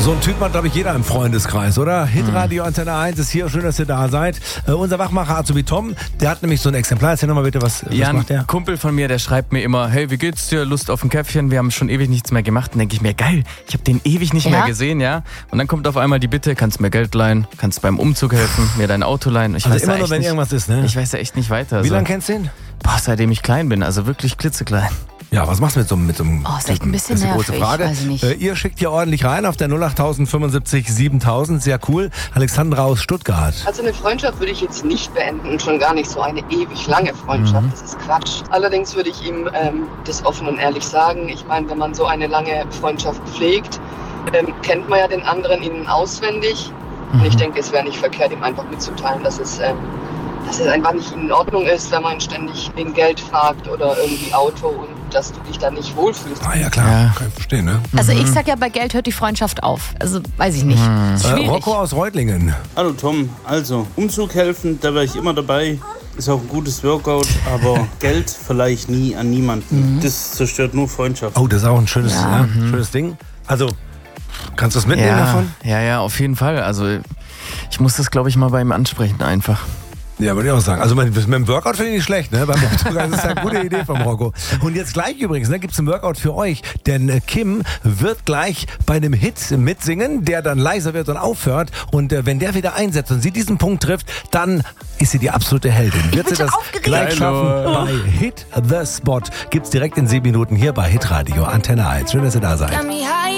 So ein Typ hat, glaube ich, jeder im Freundeskreis, oder? Hitradio Antenne 1 ist hier. Schön, dass ihr da seid. Unser Wachmacher Azubi Tom, der hat nämlich so ein Exemplar. Erzähl nochmal bitte, was macht der? Ein Kumpel von mir, der schreibt mir immer, hey, wie geht's dir? Lust auf ein Käffchen? Wir haben schon ewig nichts mehr gemacht. Dann denke ich mir, geil, ich habe den ewig nicht mehr gesehen, ja. Und dann kommt auf einmal die Bitte, kannst du mir Geld leihen? Kannst du beim Umzug helfen? Mir dein Auto leihen? Ich weiß immer nur, wenn irgendwas ist, ne? Ich weiß ja echt nicht weiter. Wie lange kennst du ihn? Boah, seitdem ich klein bin, also wirklich klitzeklein. Ja, was machst du mit so einem ist echt ein bisschen das ist die nervig, große Frage. weiß ich nicht. Ihr schickt hier ordentlich rein auf der 08000 75 7000. Sehr cool. Alexandra aus Stuttgart. Also eine Freundschaft würde ich jetzt nicht beenden und schon gar nicht so eine ewig lange Freundschaft. Das ist Quatsch. Allerdings würde ich ihm das offen und ehrlich sagen. Ich meine, wenn man so eine lange Freundschaft pflegt, kennt man ja den anderen innen auswendig. Und ich denke, es wäre nicht verkehrt, ihm einfach mitzuteilen, dass es einfach nicht in Ordnung ist, wenn man ständig wegen Geld fragt oder irgendwie Auto und dass du dich da nicht wohlfühlst. Ah ja, klar. Ja. Kann ich verstehen, ne? Also ich sag ja, bei Geld hört die Freundschaft auf. Also weiß ich nicht. Schwierig. Rocco aus Reutlingen. Hallo Tom, also Umzug helfen, da wäre ich immer dabei. Ist auch ein gutes Workout, aber Geld vielleicht nie an niemanden. Das zerstört nur Freundschaft. Oh, das ist auch ein schönes, schönes Ding. Also, kannst du es mitnehmen davon? Ja, auf jeden Fall. Also ich muss das, glaube ich, mal bei ihm ansprechen einfach. Ja, würde ich auch sagen. Also mit dem Workout finde ich nicht schlecht, ne? Beim Umzug, das ist eine gute Idee vom Rocco. Und jetzt gleich übrigens, ne, gibt es ein Workout für euch. Denn Kim wird gleich bei einem Hit mitsingen, der dann leiser wird und aufhört. Und wenn der wieder einsetzt und sie diesen Punkt trifft, dann ist sie die absolute Heldin. Wird sie das gleich schaffen? Bei Hit the Spot gibt's direkt in 7 Minuten hier bei Hitradio Antenne 1. Schön, dass ihr da seid.